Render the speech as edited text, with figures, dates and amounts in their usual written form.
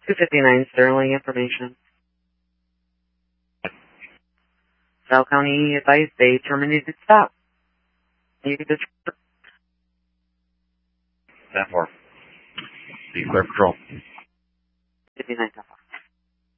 259 Sterling information. South County advised they terminated stop. You can just 10-4. Be clear patrol. 59 10-4.